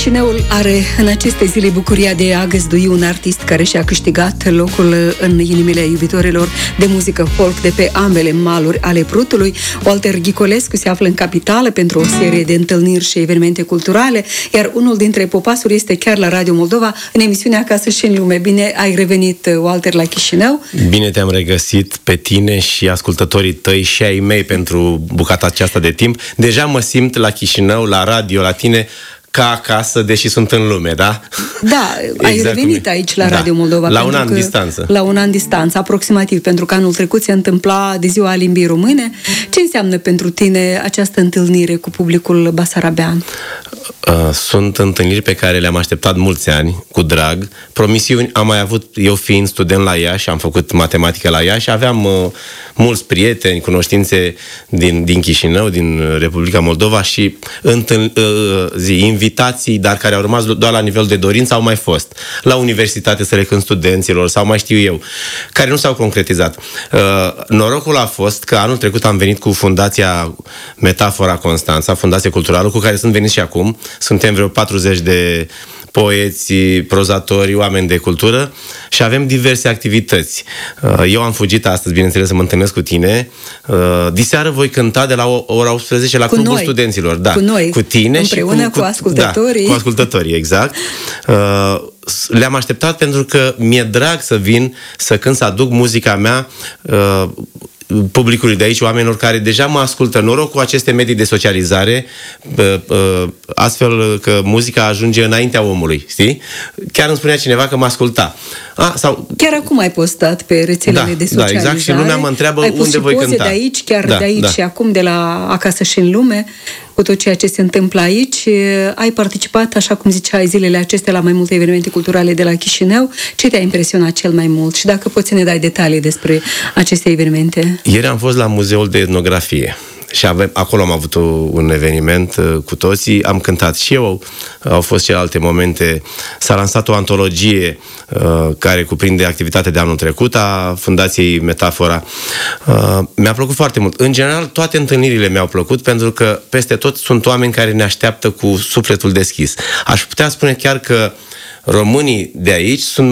Chișinăul are în aceste zile bucuria de a găzdui un artist care și-a câștigat locul în inimile iubitorilor de muzică folk de pe ambele maluri ale Prutului. Walter Ghicolescu se află în capitală pentru o serie de întâlniri și evenimente culturale, iar unul dintre popasuri este chiar la Radio Moldova, în emisiunea Acasă și în lume. Bine ai revenit, Walter, la Chișinău. Bine te-am regăsit pe tine și ascultătorii tăi și ai mei pentru bucata aceasta de timp. Deja mă simt la Chișinău, la radio, la tine, ca acasă, deși sunt în lume, da? Da, exact, ai revenit aici la Radio Moldova. La un an distanță. La un an distanță, aproximativ, pentru că anul trecut se întâmpla de Ziua Limbii Române. Ce înseamnă pentru tine această întâlnire cu publicul basarabean? Sunt întâlniri pe care le-am așteptat mulți ani, cu drag. Promisiuni am mai avut, eu fiind student la Iași, am făcut matematică la Iași, aveam mulți prieteni, cunoștințe din Chișinău, din Republica Moldova și invitații, dar care au rămas doar la nivel de dorință, au mai fost. La universitate să le cânt studenților sau mai știu eu, care nu s-au concretizat. Norocul a fost că anul trecut am venit cu Fundația Metafora Constanța, Fundație Culturală, cu care sunt veniți și acum. Suntem vreo 40 de poeți, prozatori, oameni de cultură și avem diverse activități. Eu am fugit astăzi, bineînțeles, să mă întâlnesc cu tine. Diseară voi cânta de la ora 18 la Clubul Studenților. Da, cu noi, cu tine împreună și cu ascultătorii. Da, cu ascultătorii, exact. Le-am așteptat pentru că mi-e drag să vin, să cânt, să aduc muzica mea publicului de aici, oamenilor care deja mă ascultă. Noroc cu aceste medii de socializare, astfel că muzica ajunge înaintea omului, știi? Chiar îmi spunea cineva că mă asculta. Chiar acum ai postat pe rețelele de socializare. Da, exact, și lumea mă întreabă unde voi cânta. De aici, de aici și acum, de la Acasă și în lume, cu tot ceea ce se întâmplă aici. Ai participat, așa cum ziceai, zilele acestea la mai multe evenimente culturale de la Chișinău. Ce te-a impresionat cel mai mult? Și dacă poți să ne dai detalii despre aceste evenimente. Ieri am fost la Muzeul de Etnografie și acolo am avut un eveniment cu toții, am cântat și eu, au fost celelalte momente, s-a lansat o antologie care cuprinde activitatea de anul trecut a Fundației Metafora. Mi-a plăcut foarte mult. În general, toate întâlnirile mi-au plăcut pentru că peste tot sunt oameni care ne așteaptă cu sufletul deschis. Aș putea spune chiar că românii de aici sunt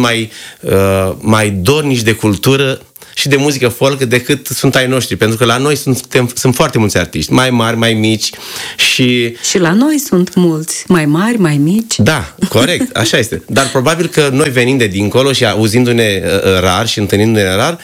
mai dornici de cultură și de muzică folk decât sunt ai noștri, pentru că la noi sunt foarte mulți artiști, mai mari, mai mici și la noi sunt mulți, mai mari, mai mici. Da, corect, așa este. Dar probabil că noi venind de dincolo și auzindu-ne rar și întâlnindu-ne rar,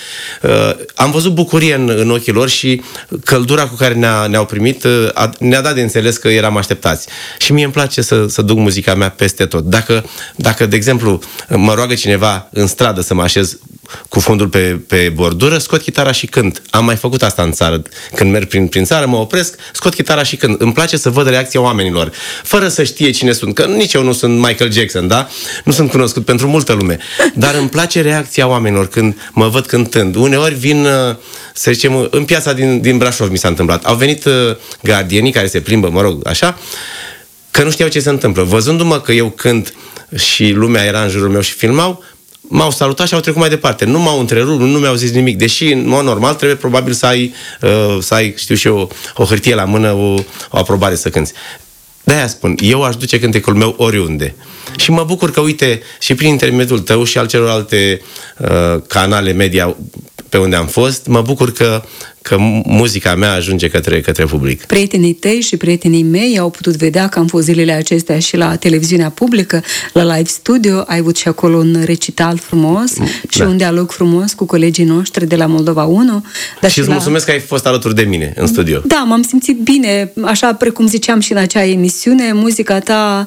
am văzut bucurie în ochii lor și căldura cu care ne-au primit ne-a dat de înțeles că eram așteptați. Și mie îmi place să duc muzica mea peste tot. Dacă, de exemplu, mă roagă cineva în stradă să mă așez cu fundul pe bordură, scot chitara și cânt. Am mai făcut asta în țară. Când merg prin țară, mă opresc, scot chitara și cânt. Îmi place să văd reacția oamenilor, fără să știe cine sunt. Că nici eu nu sunt Michael Jackson, da? Nu sunt cunoscut pentru multă lume. Dar îmi place reacția oamenilor când mă văd cântând. Uneori vin, să zicem, în piața din Brașov mi s-a întâmplat. Au venit gardienii care se plimbă, mă rog, așa, că nu știau ce se întâmplă. Văzându-mă că eu cânt și lumea era în jurul meu și filmau, m-au salutat și au trecut mai departe. Nu m-au întrerupt, nu mi-au zis nimic. Deși, în mod normal, trebuie probabil să ai, știu și eu, o hârtie la mână, o aprobare să cânți. De-aia spun, eu aș duce cântecul meu oriunde. Și mă bucur că, uite, și prin intermediul tău și al celorlalte canale media pe unde am fost, mă bucur că muzica mea ajunge către public. Prietenii tăi și prietenii mei au putut vedea că am fost zilele acestea și la televiziunea publică, la Live Studio, ai avut și acolo un recital frumos și un dialog frumos cu colegii noștri de la Moldova 1. Și îți mulțumesc că ai fost alături de mine în studio. Da, m-am simțit bine, așa precum ziceam și în acea emisiune, muzica ta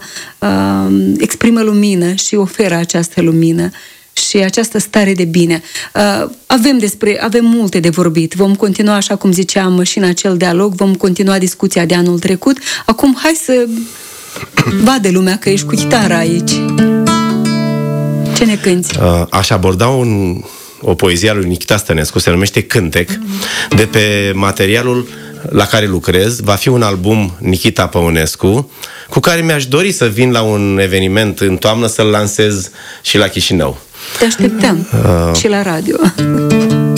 exprimă lumină și oferă această lumină și această stare de bine. Avem multe de vorbit. Vom continua, așa cum ziceam, și în acel dialog, vom continua discuția de anul trecut. Acum, hai să vadă lumea că ești cu chitara aici. Ce ne cânti? Aș aborda o poezie a lui Nichita Stănescu, se numește Cântec, de pe materialul la care lucrez. Va fi un album Nichita Păunescu, cu care mi-aș dori să vin la un eveniment în toamnă să-l lansez și la Chișinău. Te așteptăm și la radio.